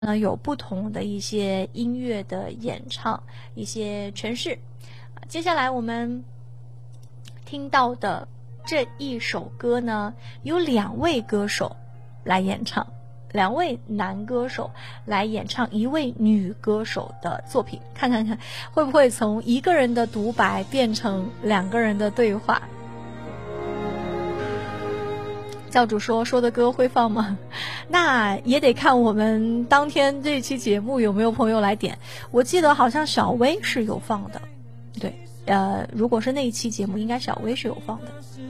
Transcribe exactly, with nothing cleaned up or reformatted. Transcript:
呢有不同的一些音乐的演唱，一些诠释。接下来我们听到的这一首歌呢，有两位歌手来演唱，两位男歌手来演唱一位女歌手的作品，看看看会不会从一个人的独白变成两个人的对话。教主说说的歌会放吗？那也得看我们当天这期节目有没有朋友来点。我记得好像小薇是有放的，对，呃，如果是那一期节目，应该小薇是有放的。